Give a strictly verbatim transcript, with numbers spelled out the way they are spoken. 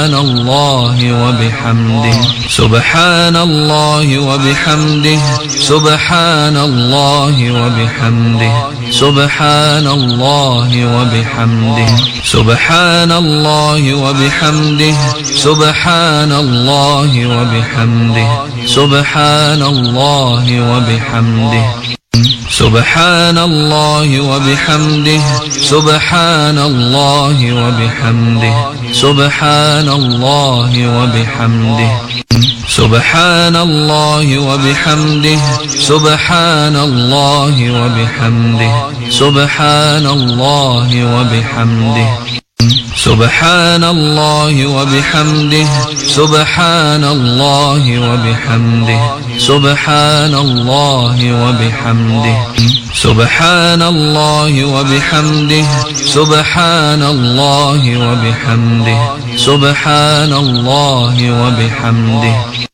الله وبحمده سبحان الله وبحمده سبحان الله وبحمده سبحان الله وبحمده سبحان الله وبحمده سبحان الله وبحمده سبحان الله وبحمده سبحان الله وبحمده سبحان الله وبحمده سبحان الله وبحمده سبحان الله وبحمده سبحان الله وبحمده سبحان الله وبحمده سبحان الله وبحمده سبحان الله وبحمده سبحان الله وبحمده سبحان الله وبحمده سبحان الله وبحمده سبحان الله وبحمده